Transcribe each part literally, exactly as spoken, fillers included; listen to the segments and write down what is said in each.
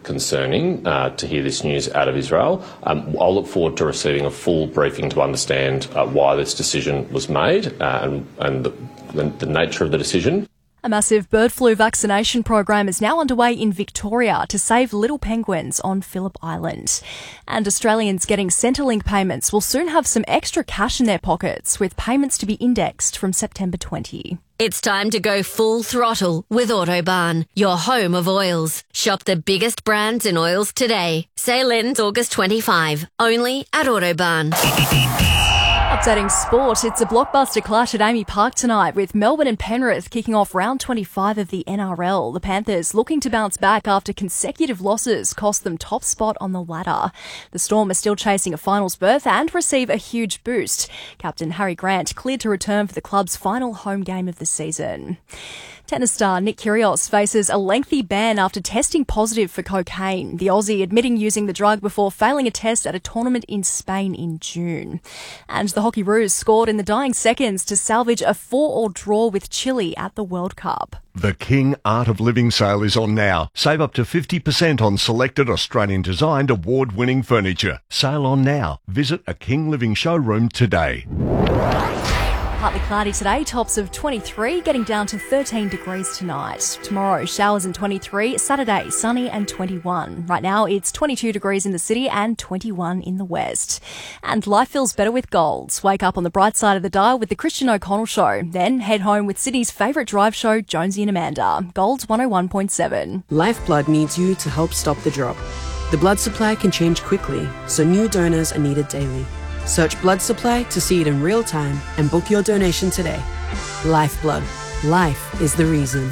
concerning uh, to hear this news out of Israel. Um, I'll look forward to receiving a full briefing to understand uh, why this decision was made uh, and, and the, the, the nature of the decision. A massive bird flu vaccination program is now underway in Victoria to save little penguins on Phillip Island. And Australians getting Centrelink payments will soon have some extra cash in their pockets, with payments to be indexed from September twentieth. It's time to go full throttle with Autobarn, your home of oils. Shop the biggest brands in oils today. Sale ends August twenty-fifth, only at Autobarn. Updating sport, it's a blockbuster clash at Amy Park tonight, with Melbourne and Penrith kicking off round twenty-five of the N R L. The Panthers looking to bounce back after consecutive losses cost them top spot on the ladder. The Storm are still chasing a finals berth and receive a huge boost. Captain Harry Grant cleared to return for the club's final home game of the season. Tennis star Nick Kyrgios faces a lengthy ban after testing positive for cocaine, the Aussie admitting using the drug before failing a test at a tournament in Spain in June. And the Hockey Roos scored in the dying seconds to salvage a four-all draw with Chile at the World Cup. The King Art of Living sale is on now. Save up to fifty percent on selected Australian-designed award-winning furniture. Sale on now. Visit a King Living showroom today. Partly cloudy today, tops of twenty-three, getting down to thirteen degrees tonight. Tomorrow, showers and twenty-three. Saturday, sunny and twenty-one. Right now, it's twenty-two degrees in the city and twenty-one in the west. And life feels better with Golds. Wake up on the bright side of the dial with the Christian O'Connell Show. Then head home with Sydney's favourite drive show, Jonesy and Amanda. Golds one oh one point seven. Lifeblood needs you to help stop the drop. The blood supply can change quickly, so new donors are needed daily. Search blood supply to see it in real time and book your donation today. Lifeblood. Life is the reason.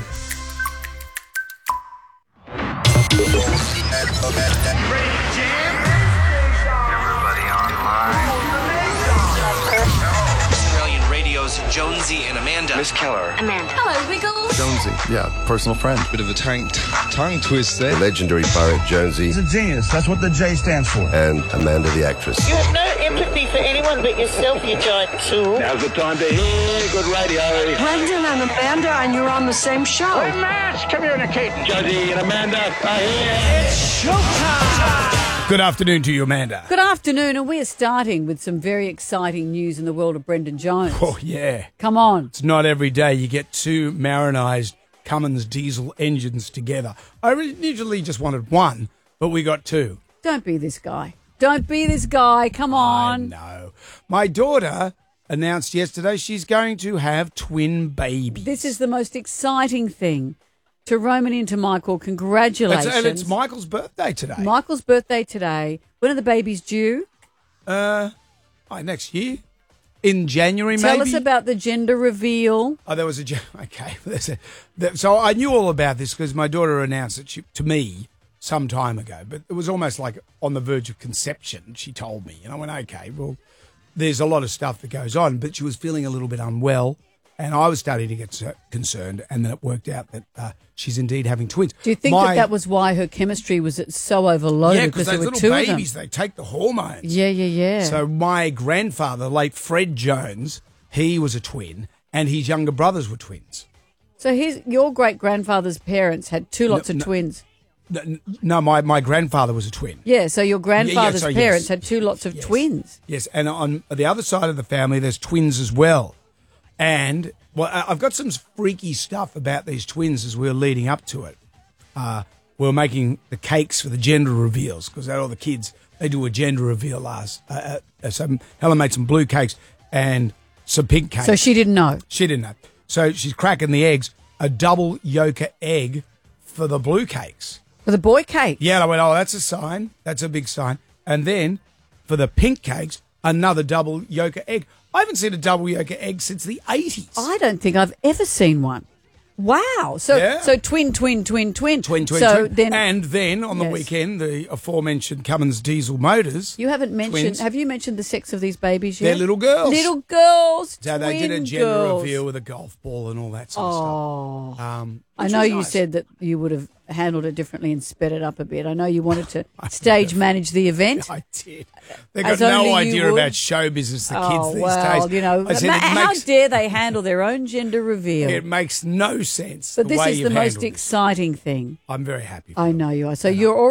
Everybody online. Australian Radio's Jonesy and Amanda. Miss Keller. Amanda. Hello, Wiggles. Jonesy, yeah, personal friend. Bit of a tongue, tongue twist there. The legendary poet Jonesy. He's a genius. That's what the J stands for. And Amanda the actress. You have no empathy for anyone but yourself, you giant tool. Now's the time to hear good radio. Brendan and Amanda, and you're on the same show. Hey, Matt, come here, Kate. Jonesy and Amanda are here. It's showtime. Good afternoon to you, Amanda. Good afternoon, and we're starting with some very exciting news in the world of Brendan Jones. Oh, yeah. Come on. It's not every day you get two Marinized Cummins diesel engines together. I originally just wanted one, but we got two. Don't be this guy. Don't be this guy. Come on. I know. My daughter announced yesterday she's going to have twin babies. This is the most exciting thing. To Roman and to Michael, congratulations. It's, and it's Michael's birthday today. Michael's birthday today. When are the babies due? Uh, oh, next year. In January, Tell maybe? us about the gender reveal. Oh, there was a... Okay. There's a, there, so I knew all about this because my daughter announced it she, to me some time ago, but it was almost like on the verge of conception, she told me. And I went, okay, well, there's a lot of stuff that goes on, but she was feeling a little bit unwell, and I was starting to get concerned, and then it worked out that uh, she's indeed having twins. Do you think my, that that was why her chemistry was so overloaded? Yeah, because those there were little two babies, of them? they take the hormones. Yeah, yeah, yeah. So my grandfather, late Fred Jones, he was a twin, and his younger brothers were twins. So his, your great-grandfather's parents had two lots no, of no, twins. No, no, my, my grandfather was a twin. Yeah, so your grandfather's yeah, yeah, so parents yes. had two lots of yes. twins. Yes, and on the other side of the family, there's twins as well. And, well, I've got some freaky stuff about these twins as we were leading up to it. Uh, we were making the cakes for the gender reveals because all the kids, they do a gender reveal last. Uh, uh, so Helen made some blue cakes and some pink cakes. So she didn't know? She didn't know. So she's cracking the eggs, a double yolk egg for the blue cakes. For the boy cake? Yeah, and I went, oh, that's a sign. That's a big sign. And then for the pink cakes, another double yolk egg. I haven't seen a double yolk egg since the eighties. I don't think I've ever seen one. Wow. So yeah. so twin, twin, twin, twin. Twin, twin, so twin. Then, and then on the yes. weekend, the aforementioned Cummins diesel motors. You haven't mentioned, twins. have you mentioned the sex of these babies yet? They're little girls. Little girls. So they did a gender girls. reveal with a golf ball and all that sort oh. of stuff. Um, I know you nice. said that you would have handled it differently and sped it up a bit. I know you wanted to stage manage the event. I did. They've got no idea about show business, the kids oh, these well, days. You know, I said, ma- it how makes, dare they handle their own gender reveal? It makes no sense. But the this way is you've the most handled exciting thing. I'm very happy. I know you are. So you're